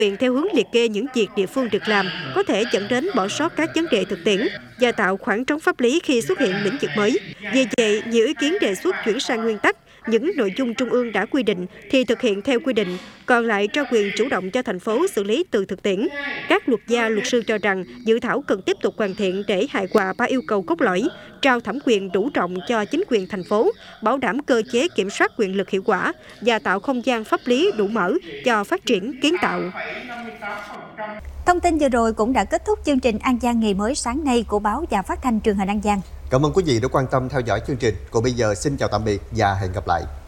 Viện theo hướng liệt kê những việc địa phương được làm có thể dẫn đến bỏ sót các vấn đề thực tiễn và tạo khoảng trống pháp lý khi xuất hiện lĩnh vực mới. Vì vậy, nhiều ý kiến đề xuất chuyển sang nguyên tắc, những nội dung Trung ương đã quy định thì thực hiện theo quy định, còn lại trao quyền chủ động cho thành phố xử lý từ thực tiễn. Các luật gia, luật sư cho rằng dự thảo cần tiếp tục hoàn thiện để hài hòa ba yêu cầu cốt lõi, trao thẩm quyền đủ rộng cho chính quyền thành phố, bảo đảm cơ chế kiểm soát quyền lực hiệu quả và tạo không gian pháp lý đủ mở cho phát triển kiến tạo. Thông tin vừa rồi cũng đã kết thúc chương trình An Giang ngày mới sáng nay của báo và phát thanh truyền hình An Giang. Cảm ơn quý vị đã quan tâm theo dõi chương trình. Còn bây giờ xin chào tạm biệt và hẹn gặp lại.